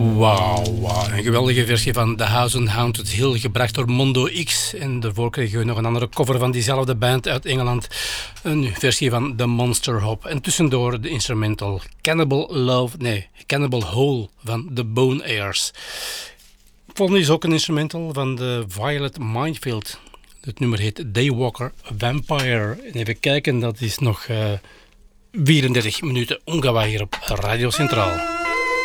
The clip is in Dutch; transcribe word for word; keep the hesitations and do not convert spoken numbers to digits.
Wauw, wow. Een geweldige versie van The House on Haunted Hill, gebracht door Mondo X. En daarvoor kregen we nog een andere cover van diezelfde band uit Engeland. Een versie van The Monster Hop. En tussendoor de instrumental Cannibal Love, nee, Cannibal Hole van The Bone Heirs. Volgende is ook een instrumental van de Violet Mindfield. Het nummer heet Daywalker Vampire. En even kijken, dat is nog uh, vierendertig minuten ongeveer hier op Radio Centraal.